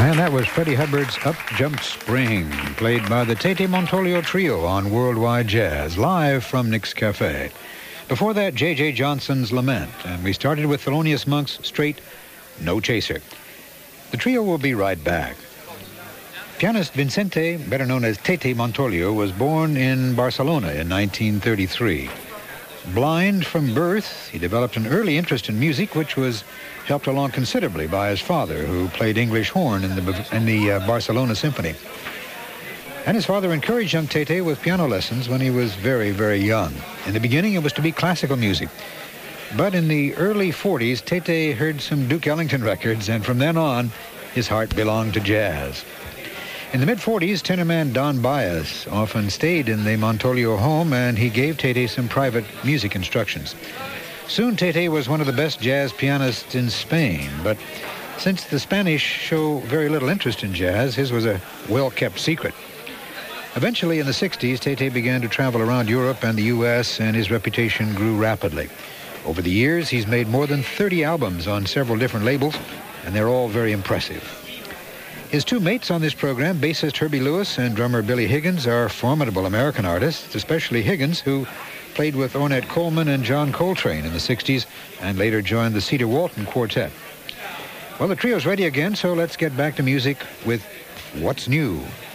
And that was Freddie Hubbard's Up Jump Spring, played by the Tete Montolio Trio on Worldwide Jazz, live from Nick's Cafe. Before that, J.J. Johnson's Lament, and we started with Thelonious Monk's Straight No Chaser. The trio will be right back. Pianist Vicente, better known as Tete Montolio, was born in Barcelona in 1933. Blind from birth, he developed an early interest in music, which was helped along considerably by his father, who played English horn in the Barcelona Symphony. And his father encouraged young Tete with piano lessons when he was very, very young. In the beginning, it was to be classical music. But in the early 40s, Tete heard some Duke Ellington records, and from then on, his heart belonged to jazz. In the mid-40s, tenorman Don Baez often stayed in the Montolio home, and he gave Tete some private music instructions. Soon, Tete was one of the best jazz pianists in Spain, but since the Spanish show very little interest in jazz, his was a well-kept secret. Eventually, in the 60s, Tete began to travel around Europe and the U.S., and his reputation grew rapidly. Over the years, he's made more than 30 albums on several different labels, and they're all very impressive. His two mates on this program, bassist Herbie Lewis and drummer Billy Higgins, are formidable American artists, especially Higgins, who played with Ornette Coleman and John Coltrane in the 60s and later joined the Cedar Walton Quartet. Well, the trio's ready again, so let's get back to music with What's New.